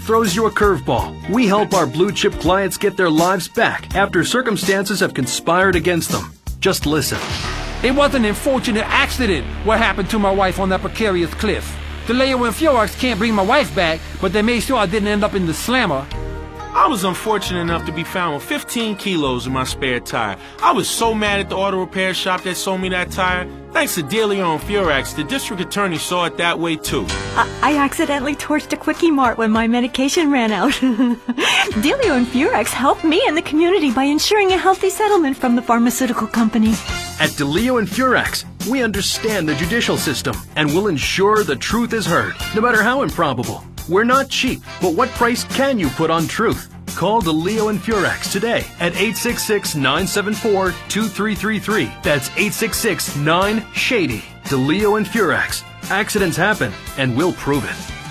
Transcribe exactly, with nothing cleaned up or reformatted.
throws you a curveball. We help our blue chip clients get their lives back after circumstances have conspired against them. Just listen. It was an unfortunate accident what happened to my wife on that precarious cliff. The Leo and Furax can't bring my wife back, but they made sure I didn't end up in the slammer. I was unfortunate enough to be found with fifteen kilos in my spare tire. I was so mad at the auto repair shop that sold me that tire. Thanks to Delio and Furax, the district attorney saw it that way too. I, I accidentally torched a Quickie Mart when my medication ran out. Delio and Furax helped me and the community by ensuring a healthy settlement from the pharmaceutical company. At Delio and Furax, we understand the judicial system and will ensure the truth is heard, no matter how improbable. We're not cheap, but what price can you put on truth? Call Delio and Furax today at eight six six, nine seven four, two three three three. That's eight six six, nine, SHADY. Delio and Furax. Accidents happen, and we'll prove it.